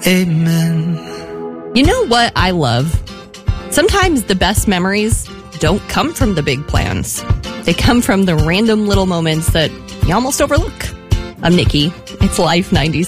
Amen. You know what I love? Sometimes the best memories don't come from the big plans. They come from the random little moments that you almost overlook. I'm Nikki. It's Life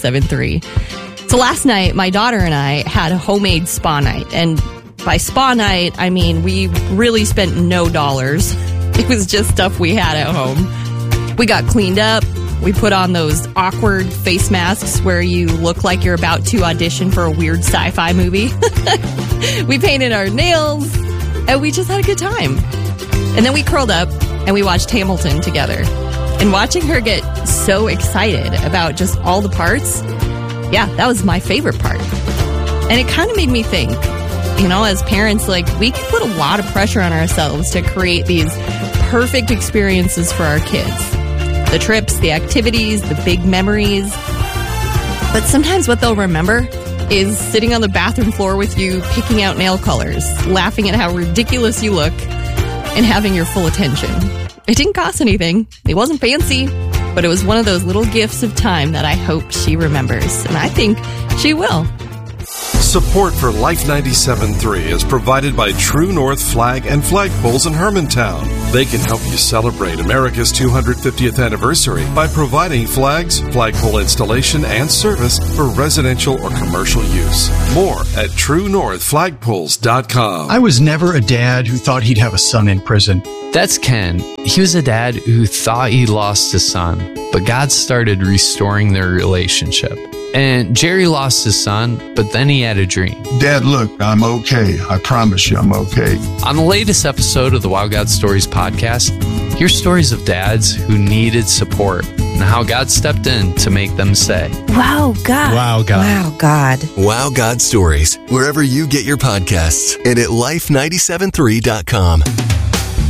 97.3. So last night, my daughter and I had a homemade spa night. And by spa night, I mean we really spent no dollars. It was just stuff we had at home. We got cleaned up. We put on those awkward face masks where you look like you're about to audition for a weird sci-fi movie. We painted our nails, and we just had a good time. And then we curled up, and we watched Hamilton together. And watching her get so excited about just all the parts, yeah, that was my favorite part. And it kind of made me think, you know, as parents, like, we can put a lot of pressure on ourselves to create these perfect experiences for our kids. The trips, the activities, the big memories. But sometimes what they'll remember is sitting on the bathroom floor with you, picking out nail colors, laughing at how ridiculous you look, and having your full attention. It didn't cost anything. It wasn't fancy, but it was one of those little gifts of time that I hope she remembers. And I think she will. Support for Life 97.3 is provided by True North Flag and Flagpoles in Hermantown. They can help you celebrate America's 250th anniversary by providing flags, flagpole installation, and service for residential or commercial use. More at TrueNorthFlagpoles.com. I was never a dad who thought he'd have a son in prison. That's Ken. He was a dad who thought he lost his son, but God started restoring their relationship. And Jerry lost his son, but then he had a dream. Dad, look, I'm okay. I promise you I'm okay. On the latest episode of the Wow God Stories podcast, hear stories of dads who needed support and how God stepped in to make them say, Wow, God. Wow, God. Wow, God. Wow God Stories, wherever you get your podcasts and at life973.com.